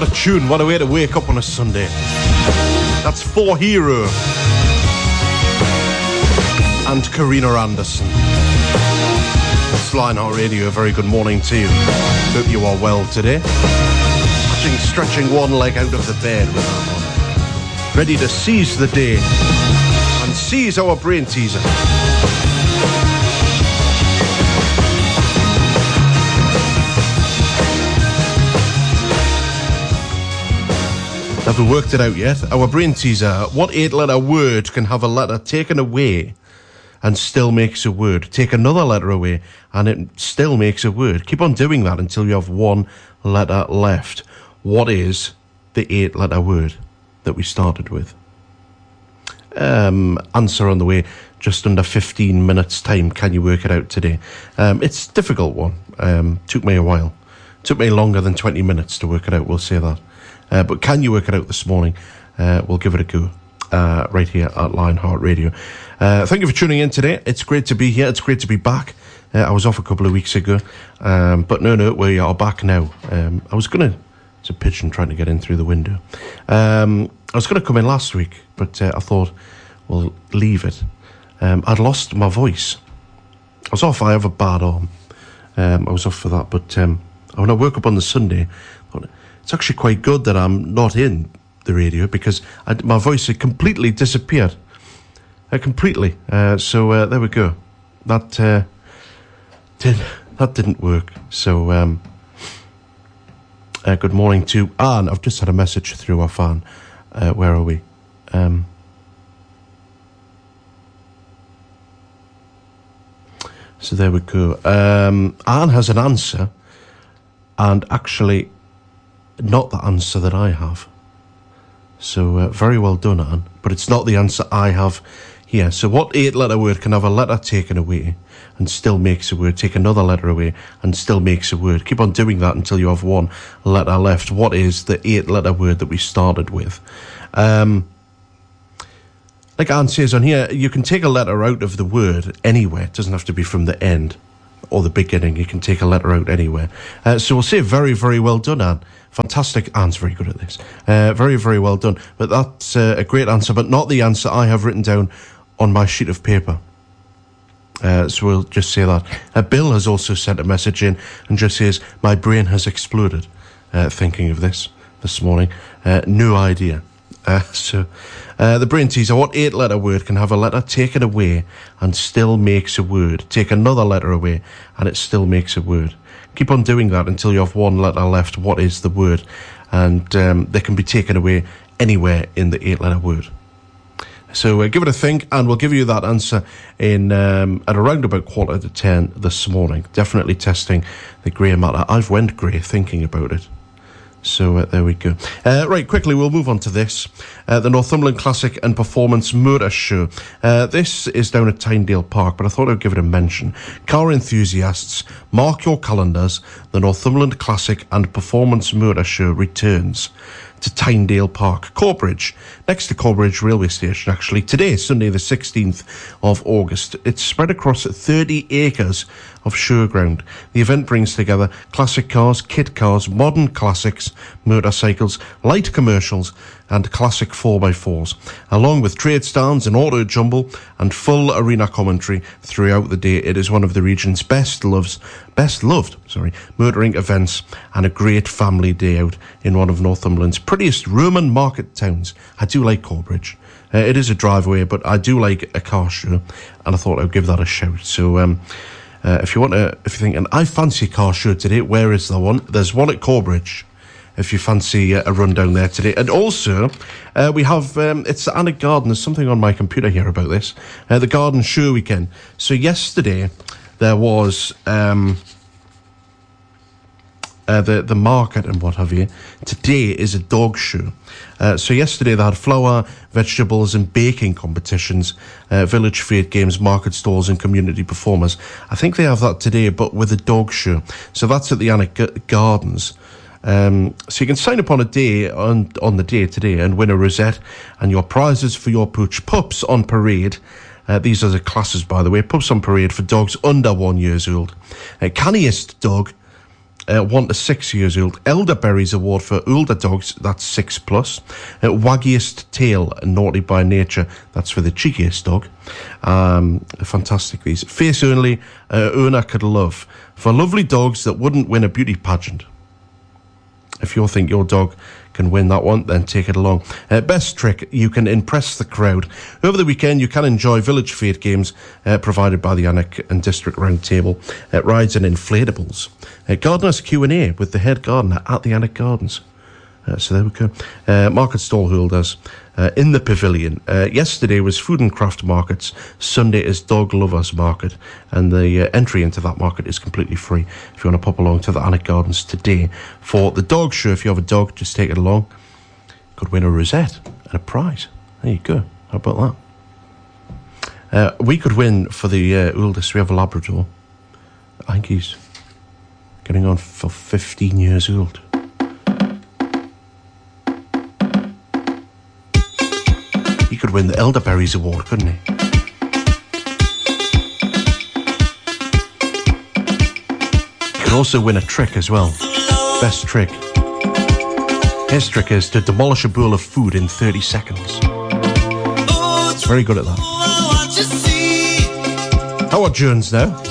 What a tune, what a way to wake up on a Sunday. That's For Hero and Karina Anderson. It's Lionheart Radio, a very good morning to you. Hope you are well today. Stretching one leg out of the bed with that one. Ready to seize the day and seize our brain teaser. Haven't worked it out yet. Our brain teaser. What 8-letter word can have a letter taken away and still makes a word? Take another letter away and it still makes a word. Keep on doing that until you have one letter left. What is the 8-letter word that we started with? Answer on the way. Just under 15 minutes time. Can you work it out today? It's a difficult one. Took me a while. Took me longer than 20 minutes to work it out, we'll say that. But can you work it out this morning? We'll give it a go right here at Lionheart Radio. Thank you for tuning in today. It's great to be here. It's great to be back. I was off a couple of weeks ago. But no, we are back now. I was going to... It's a pigeon trying to get in through the window. I was going to come in last week, but I thought, well, leave it. I'd lost my voice. I was off. I have a bad arm. I was off for that. But when I woke up on the Sunday, I thought, it's actually quite good that I'm not in the radio because my voice had completely disappeared. Completely. So there we go. That didn't work. So good morning to Anne. I've just had a message through our fan. Where are we? So there we go. Anne has an answer, and actually not the answer that I have. So very well done, Anne. But it's not the answer I have here. So what 8-letter word can have a letter taken away and still makes a word? Take another letter away and still makes a word. Keep on doing that until you have one letter left. What is the 8-letter word that we started with? Like Anne says on here, you can take a letter out of the word anywhere. It doesn't have to be from the end or the beginning. You can take a letter out anywhere. So we'll say very, very well done, Anne. Fantastic. Anne's very good at this. Very, very well done. But that's a great answer, but not the answer I have written down on my sheet of paper. So we'll just say that. Bill has also sent a message in and just says, my brain has exploded thinking of this morning. No idea. So the brain teaser. What 8-letter word can have a letter taken away and still makes a word? Take another letter away and it still makes a word. Keep on doing that until you have one letter left. What is the word? And they can be taken away anywhere in the 8-letter word. So give it a think, and we'll give you that answer in at around about 10:15 this morning. Definitely testing the grey matter. I've went grey thinking about it. So there we go. Right, quickly, we'll move on to this. The Northumberland Classic and Performance Motor Show. This is down at Tynedale Park, but I thought I'd give it a mention. Car enthusiasts, mark your calendars. The Northumberland Classic and Performance Motor Show returns to Tynedale Park, Corbridge, next to Corbridge Railway Station, actually. Today, Sunday the 16th of August. It's spread across 30 acres of showground. The event brings together classic cars, kit cars, modern classics, motorcycles, light commercials, and classic 4x4s, along with trade stands and auto jumble and full arena commentary throughout the day. It is one of the region's best loved motoring events and a great family day out in one of Northumberland's prettiest Roman market towns. I do like Corbridge. It is a driveway, but I do like a car show, and I thought I'd give that a shout. So if you're thinking, I fancy a car show today, where is the one? There's one at Corbridge, if you fancy a run down there today. And also, we have, it's the Annick Garden. There's something on my computer here about this. The Garden Show Weekend. So yesterday, there was the market and what have you. Today is a dog show. So yesterday they had flower, vegetables and baking competitions, village fair games, market stalls and community performers. I think they have that today, but with a dog show. So that's at the Annick Gardens. So you can sign up on a day on the day today and win a rosette and your prizes for your pooch. Pups on parade. These are the classes, by the way. Pups on parade for dogs under 1 year old. Canniest dog 1 to 6 years old. Elderberries Award for older dogs, that's 6 plus. Waggiest Tail, Naughty by Nature, that's for the cheekiest dog. Fantastic, these. Face Only, Owner Could Love, for lovely dogs that wouldn't win a beauty pageant. If you think your dog can win that one, then take it along. Best Trick, you can impress the crowd. Over the weekend, you can enjoy Village Fete games provided by the Alnwick and District Round Table, rides and inflatables. Gardener's Q&A with the head gardener at the Alnwick Gardens. So there we go. Market stall holders in the pavilion. Yesterday was Food and Craft Markets. Sunday is Dog Lovers Market. And the entry into that market is completely free. If you want to pop along to the Alnwick Gardens today for the dog show, if you have a dog, just take it along. Could win a rosette and a prize. There you go. How about that? We could win for the oldest. We have a Labrador. I think he's getting on for 15 years old. He could win the Elderberries Award, couldn't he? He could also win a trick as well. Best trick. His trick is to demolish a bowl of food in 30 seconds. He's very good at that. Howard Jones now.